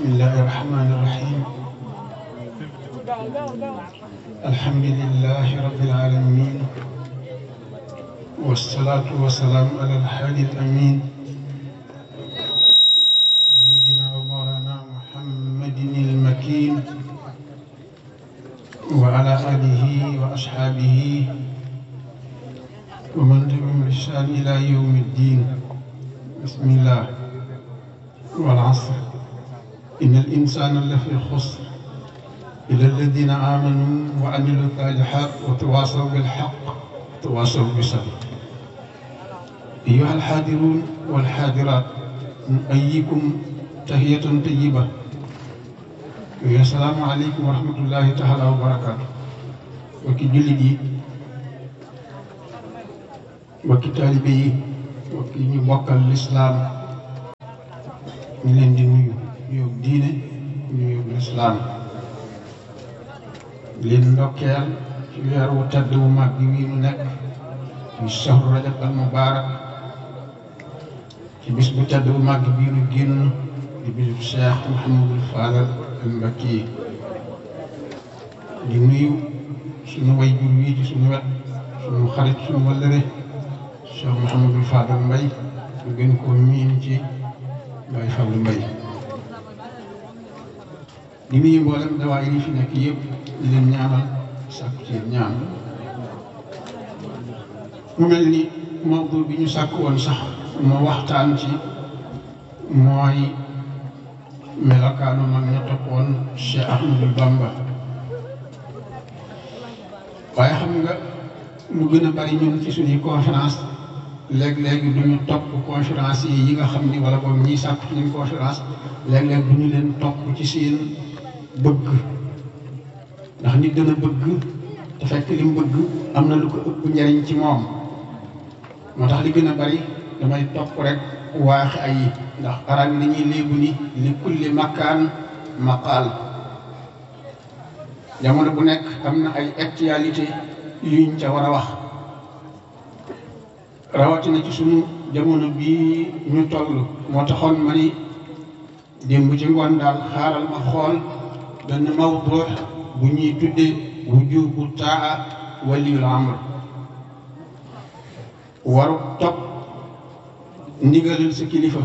الله الرحمن الرحيم. الحمد لله رب العالمين، والصلاة والسلام على الحادي الأمين سيدنا ومولانا محمد المكين وعلى آله وأصحابه ومن تبعهم بإحسان إلى يوم الدين. بسم الله. والعصر إن الإنسان لفي خسر إلا الذين آمنوا وعملوا الصالحات وتواصوا بالحق وتواصوا بالصبر. أيها الحاضرون والحاضرات، نحييكم تحية طيبة. السلام عليكم ورحمة الله تعالى وبركاته. وكي جلدي وكي طالبي وكي نبقى الإسلام ñu leen di nuyu nuyu diine nuyu lislaam leen ndokkeel ci weer wu tedd wu mag bi wii nu nekk ci shahru rajab al mubarak ci bis bu tedd bu mag bii nu génn di bisu Cheikh Mouhamadul Fadal al Mbakki di nuyu suñu way jur wii ci suñu wet suñu xarit suñu wallëre Cheikh Mouhamadul Fadal Mbay ñu gën ko miin ci Baye Fallou Mbaye. di nuyu mboolem dawaay yi fi nekk yëpp di leen ñaanal sàkku ci ñaan. mu mel ni mawdu bi ñu sàkk woon sax moo waxtaan ci mooy melokaanu mag ña toppoon Cheikh Ahmadou Bamba. waaye xam nga lu gën a bari ñun ci suñuy conférence léeg-léeg duñu topp conférence yi nga xam ni wala boog ñiy sàkk ci ñun conférence léeg-léeg duñu leen topp ci seen bëgg, ndax nit dana bëgg te fekk li mu bëgg am na lu ko ëpp njariñ ci moom. moo tax li gën a bari damay topp rek waaxi ay yi, ndax arab yi dañuy léebu ni li kulli makkaan maqaal. jamono bu nekk am na ay actualité yuñ ca war a wax, rawatina ci sunu jamono bii ñu toll. moo taxoon ma ni démb ci ngoon daal xaaral ma xool benn mawdu bu ñuy tuddee wujubu taa waliyul amr, waru topp ndigalal sa kilifa.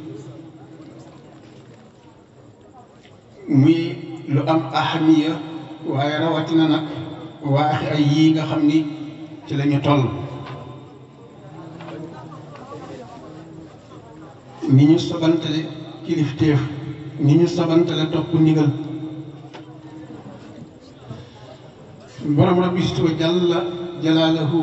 muy lu am ahamiya, waaye rawatina nag waaxi ay yii nga xam ni ci la ñu toll. ni ñu sabantale kilifteef, ni ñu sabantale topp ndigal. borom rabbi wa jalla jalaaluhu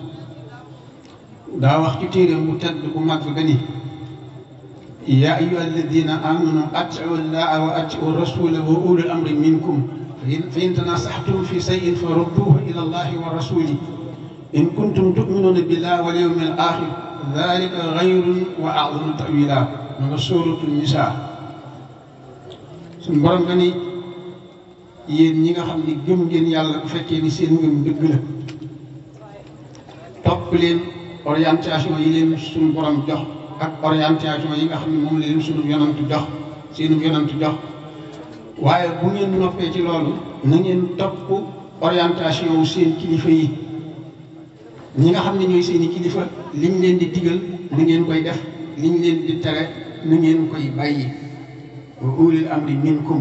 daa wax ci téeréem bu tedd bu mag ba ni yaa ayyuha alladina amanu atiu llaha wa atiu rasula wa ulul amri minkum fa in tanasaxtum fi sayin fa rudduhu ila allahi wa rasuli in kuntum tuminuna billahi wal yawmil axir dalika xayrun wa a'zamu ta'wila. ma nga sóoratul Nisaa. suñu borom nga ni yéen ñi nga xam ni gëm ngeen yàlla, bu fekkee ni seen ngëm dëgg la, topp leen orientation yi leen suñu borom jox ak orientation yi nga xam ni moom la leen suñu yonantu jox, seenu yonantu jox. waaye bu ngeen noppee ci loolu na ngeen topp orientation wu seen kilifa yi. ñi nga xam ne ñooy seeni kilifa liñ leen di digal na ngeen koy def, liñ leen di tere na ngeen koy bàyyi. wa ulil amri minkum.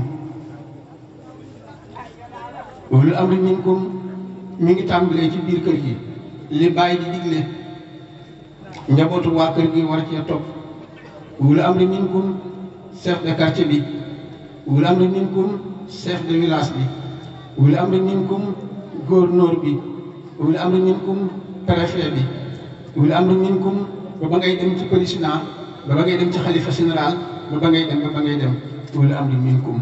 ulil amri minkum mi ngi tàmbalee ci biir kër gi. li bàyyi di digle njabootu waa kër gi war cee topp. ulil amri minkum chef de quartier bi. ulil amri minkum chef de village bi. ulil amri minkum gouverneur bi. ulil amri minkum préfet bi. ulil amri minkum ba ngay dem ci président, ba ngay dem ci xalifa général, ba ngay dem ulil amri minkum.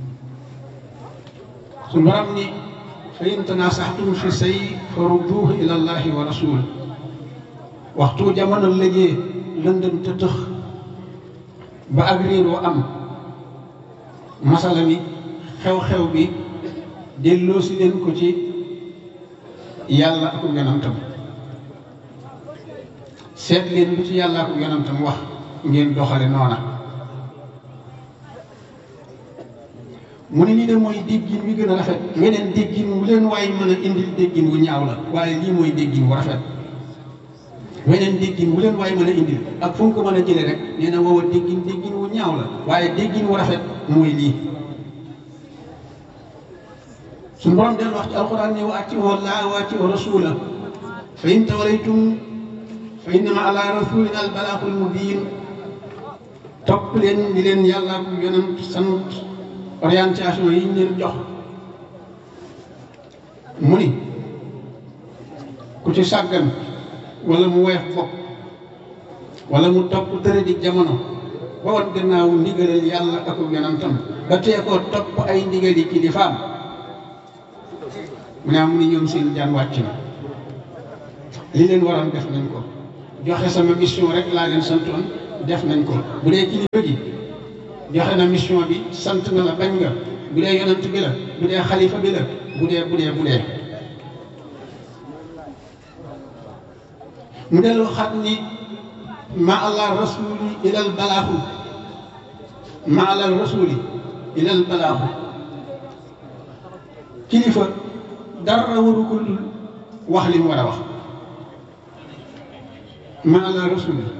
su borom ni fa in tanasaxtum fi say fa rudduhu ila allahi wa rasul. waxtu jamono lëjee lëndëm te tëx ba ak réeroo am, masala mi xew-xew bi delloo si leen ko ci yàlla ak yonantam. seet leen lu ci yàlla ak yonantam wax ngeen doxale noona. mu ne lii de mooy déggin wi gën a rafet weneen déggin wu leen waaye mën a indil déggin wu ñaaw la waaye lii mooy déggin wu rafet weneen déggin wu leen waaye mën a indil ak fu mu ko mën a jëlee rek nee na woowa déggin wu ñaaw la waaye déggin wu rafet mooy lii suñu borom del wax ci alquran ne wa atii'u llaaha wa atii'u rasuula fa in tawallaytum fa innamaa alaa rasuulinaa al-balaagul mubiin topp leen di leen yàlla bu yonent sant orientation yi ñu leen jox mu ni ku ci sàggan wala mu weex bopp wala mu topp tëre di jamono ba wat gannaaw ndigalal yàlla ak yonentam ba tee koo topp ay ndigali kilifaam mu ne am ni ñoom seen jaan wàcc na li leen waroon def nañ ko joxe sama mission rek laa leen santoon def nañ ko bu dee kilifa gi joxe na mission bi sant na la bañ nga bu dee yonent bi la bu dee xalifa bi la bu dee mu dellu xat ni ma ala rasuli ilal balaaxu ma ala rasuli ilal balaaxu kilifa dara waru ko wax li mu war a wax ma ala rasuli